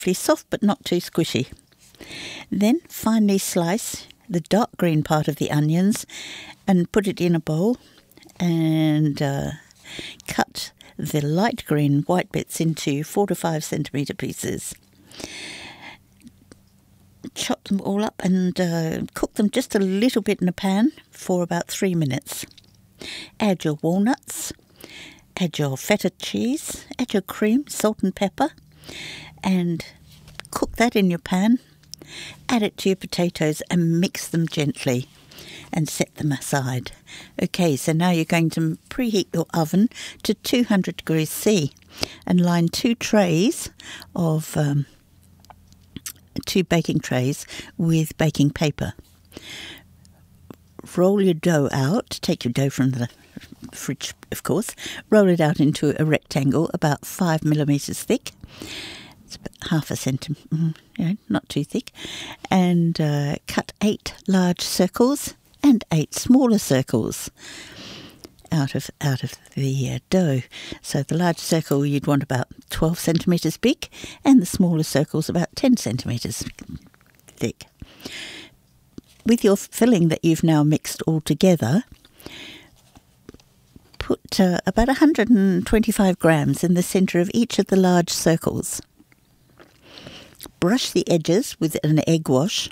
soft but not too squishy. Then finely slice the dark green part of the onions and put it in a bowl, and cut the light green white bits into 4 to 5 centimetre pieces. Chop them all up and cook them just a little bit in a pan for about 3 minutes. Add your walnuts, add your feta cheese, add your cream, salt and pepper, and cook that in your pan. Add it to your potatoes and mix them gently and set them aside. Okay, so now you're going to preheat your oven to 200 degrees C and line 2 trays of 2 baking trays with baking paper. Roll your dough out, take your dough from the fridge, of course, roll it out into a rectangle about 5 millimetres thick. It's about half a centimetre, not too thick, and cut 8 large circles and 8 smaller circles out of the dough. So the large circle you'd want about 12 centimetres big, and the smaller circles about 10 centimetres thick. With your filling that you've now mixed all together, put about 125 grams in the centre of each of the large circles. Brush the edges with an egg wash,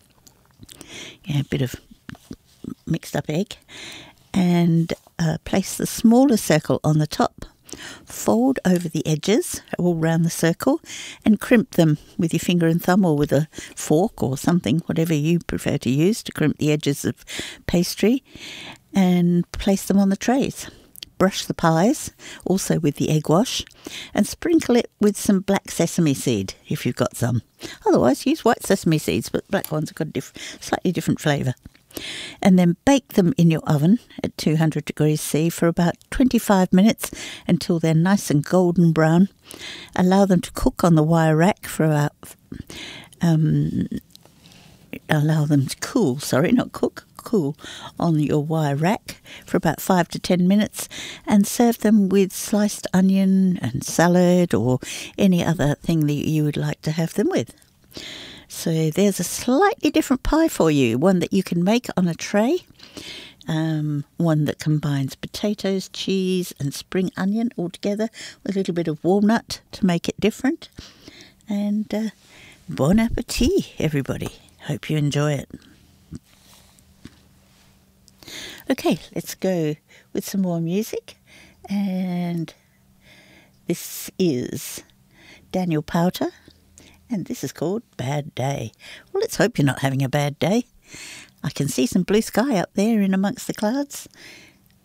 a bit of mixed up egg, and place the smaller circle on the top. Fold over the edges all round the circle and crimp them with your finger and thumb, or with a fork or something, whatever you prefer to use to crimp the edges of pastry, and place them on the trays. Brush the pies, also with the egg wash, and sprinkle it with some black sesame seed if you've got some. Otherwise, use white sesame seeds, but black ones have got a slightly different flavour. And then bake them in your oven at 200 degrees C for about 25 minutes until they're nice and golden brown. Allow them to cook on the wire rack for about... allow them to cool, cool on your wire rack for about 5 to 10 minutes, and serve them with sliced onion and salad or any other thing that you would like to have them with. So there's a slightly different pie for you, one that you can make on a tray, one that combines potatoes, cheese and spring onion all together with a little bit of walnut to make it different. And bon appetit, everybody. Hope you enjoy it. Okay, let's go with some more music, and this is Daniel Powter, and this is called Bad Day. Well, let's hope you're not having a bad day. I can see some blue sky up there in amongst the clouds,